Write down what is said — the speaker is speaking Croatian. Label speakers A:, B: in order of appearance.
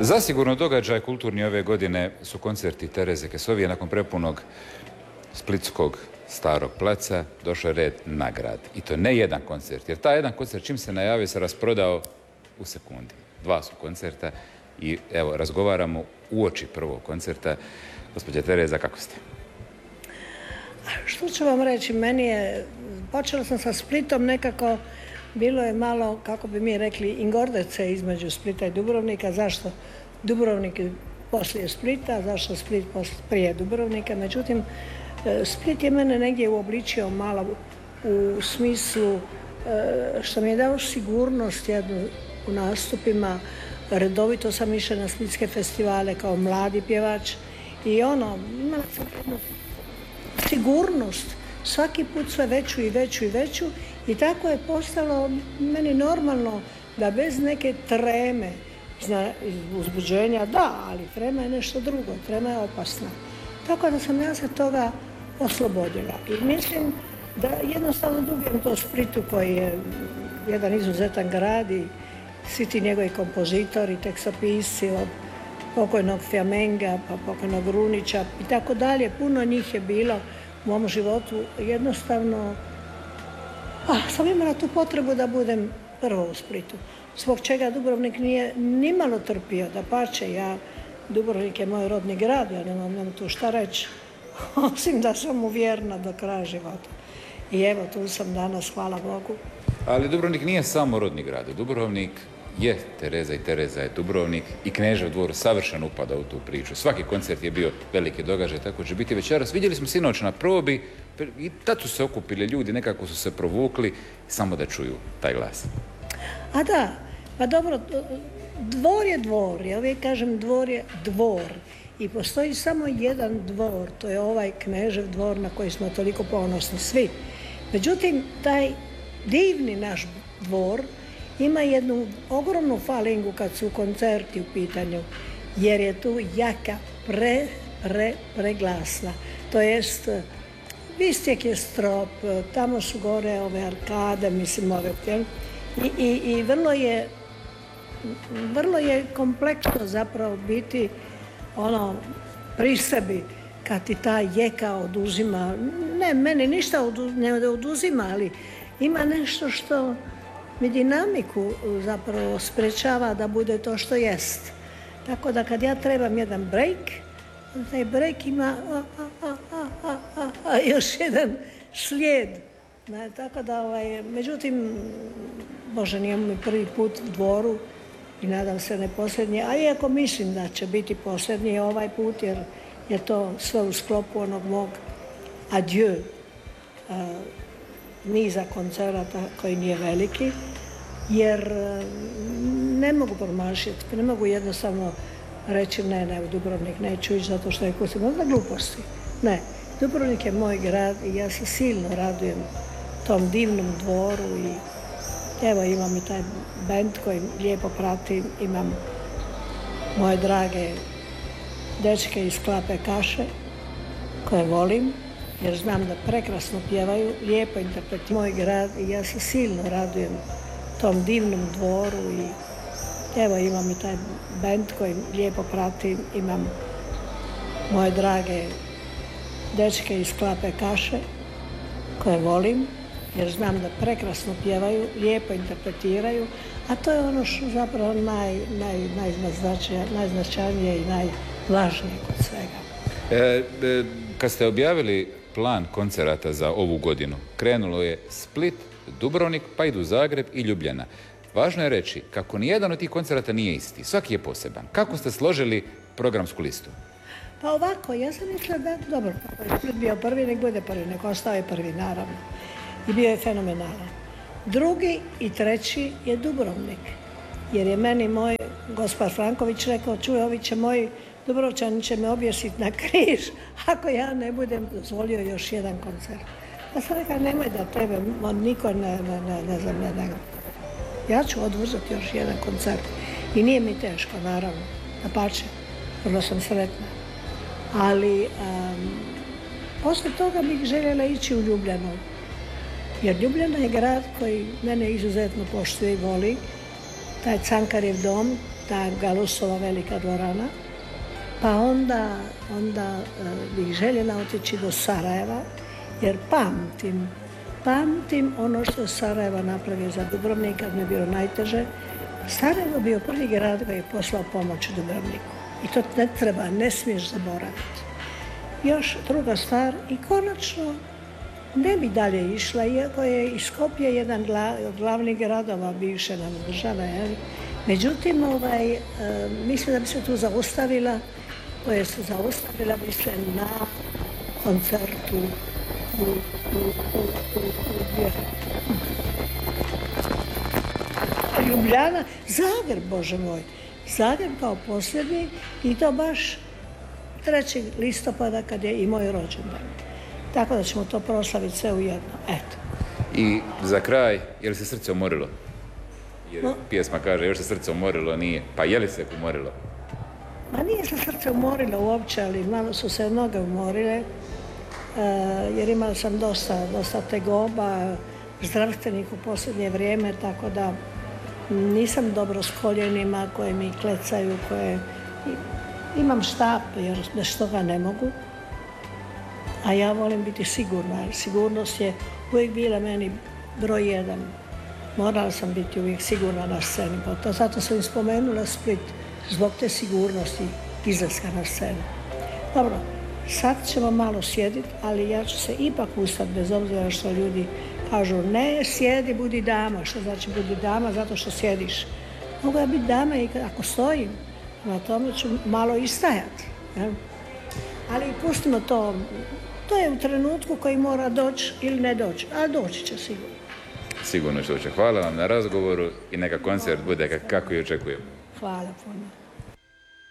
A: Zasigurno događaj kulturni ove godine su koncerti Tereze Kesovije. Nakon prepunog splitskog starog placa došao je red na grad. I to ne jedan koncert, jer taj jedan koncert čim se najavio se rasprodao u sekundi. 2 su koncerta i evo razgovaramo uoči prvog koncerta. Gospođa Tereza, kako ste?
B: Što ću vam reći, počela sam sa Splitom nekako, bilo je malo, kako bi mi rekli, ingordece između Splita i Dubrovnika. Zašto Dubrovnik poslije Splita, zašto Split prije Dubrovnika. Međutim, Split je mene negdje uobličio malo u smislu što mi je dao sigurnost jednu u nastupima. Redovito sam išla na splitske festivale kao mladi pjevač i imala sam jednu sigurnost, svaki put sve veću i veću i veću, i tako je postalo meni normalno da bez neke treme, uzbuđenja da, ali trema je nešto drugo, trema je opasna. Tako da sam ja se toga oslobodila i mislim da jednostavno dugujem to Splitu koji je jedan izuzetan grad i svi ti njegovi kompozitori, tekstopisci od pokojnog Fjamenga, pa pokojnog Runića i tako dalje. Puno njih je bilo u mom životu. Jednostavno sam imala tu potrebu da budem prvo u Splitu. Zbog čega Dubrovnik nije nimalo trpio, dapače, Dubrovnik je moj rodni grad, ja nemam tu šta reći, osim da sam mu vjerna do kraja života. I evo, tu sam danas, hvala Bogu.
A: Ali Dubrovnik nije samo rodni grad. Dubrovnik je Tereza i Tereza je Dubrovnik i Knežev dvor savršeno upada u tu priču. Svaki koncert je bio veliki događaj, tako će biti večeras. Vidjeli smo sinoć na probi i tad su se okupili ljudi, nekako su se provukli samo da čuju taj glas.
B: A da, pa dobro, dvor je dvor, ja uvijek kažem dvor je dvor i postoji samo jedan dvor, to je ovaj Knežev dvor na koji smo toliko ponosni svi. Međutim, taj divni naš dvor ima jednu ogromnu falingu kad su koncerti u pitanju, jer je tu jaka, preglasna. To jest, Vistjek je strop, tamo su gore ove arkade, mislim ove, i vrlo je kompleksno zapravo biti pri sebi kad ti ta jeka oduzima. Ne, meni ništa ne oduzima, ali ima nešto što mi dinamiku zapravo sprečava da bude to što jest. Tako da kad ja trebam jedan break, taj break ima još jedan slijed. Tako da, međutim, Bože, nije mi prvi put u dvoru i nadam se ne posljednji, a iako mislim da će biti posljednji ovaj put, jer je to sve u sklopu onog mog adieu niza koncerata koji nije veliki, jer ne mogu promašiti, ne mogu jednostavno reći ne, u Dubrovnik neću ići zato što je kustim, onda gluposti. Ne, Dubrovnik je moj grad i ja se silno radujem tom divnom dvoru i evo imam i taj bend koji lijepo pratim, imam moje drage dečke iz Klape Kaše koje volim jer znam da prekrasno pjevaju, lijepo interpretiraju moj grad i ja se silno radujem tom divnom dvoru i evo imam i taj bend koji lijepo pratim, imam moje drage dečke iz Klape Kaše koje volim jer znam da prekrasno pjevaju, lijepo interpretiraju, a to je ono što zapravo najznačajnije i najvažnije kod svega.
A: Kad ste objavili plan koncerata za ovu godinu, krenulo je Split, Dubrovnik, pa idu Zagreb i Ljubljana. Važno je reći kako nijedan od tih koncerata nije isti, svaki je poseban. Kako ste složili programsku listu?
B: Pa ovako, ja sam mislila da, dobro, Split bio prvi, nek bude prvi, nek ostao je prvi, naravno. I bio je fenomenalan. Drugi i treći je Dubrovnik, jer je meni moj Gospar Franković rekao, čuj, ovi će moji Dubrovčani će me objesiti na križ ako ja ne budem dozvolio još jedan koncert. Ja sam rekao, nemoj da tebe, niko ne znam, ja ću odvrzati još jedan koncert. I nije mi teško, naravno, dapače, vrlo sam sretna. Ali poslije toga bih željela ići u Ljubljanu. Jer Ljubljana je grad koji mene izuzetno poštuje i voli taj Cankarjev dom, ta Galusova velika dvorana, pa onda bih željela otići do Sarajeva, jer pamtim ono što Sarajeva napravio za Dubrovnik, kad mi je bilo najteže. Sarajevo bio prvi grad koji je poslao pomoć Dubrovniku. I to ne treba, ne smiješ zaboraviti. Još druga stvar, i konačno ne bi dalje išla, iako je i Skopje jedan od glavnih gradova bivše nam države. Međutim, mislim da bi se tu zaustavila, bi se na koncertu Ljubljana, Zagreb, Bože moj. Zagreb kao posljednji i to baš 3. listopada kad je i moj rođendan. Tako da ćemo to proslaviti sve u jedno. Eto.
A: I za kraj, je li se srce umorilo? Jer pjesma kaže, još se srce umorilo, nije. Pa je li se umorilo?
B: Ma nije se srce umorilo uopće, ali malo su se noge umorile, jer imala sam dosta tegoba zdravstvenih u posljednje vrijeme, tako da nisam dobro s koljenima koje mi klecaju, imam štap jer bez toga ne mogu, a ja volim biti sigurna. Sigurnost je uvijek bila meni broj 1. Morala sam biti uvijek sigurna na sceni, pa zato sam i spomenula Split, zbog te sigurnosti izlaska na scenu. Dobro, sad ćemo malo sjediti, ali ja ću se ipak ustati, bez obzira što ljudi kažu ne, sjedi, budi dama. Što znači budi dama? Zato što sjediš. Mogu ja biti dama i ako stojim, na tome ću malo i stajati. Ali pustimo to. To je u trenutku koji mora doći ili ne doći, ali doći će sigurno.
A: Sigurno će doći. Hvala vam na razgovoru i neka koncert bude kako i očekujemo.
B: Hvala puno.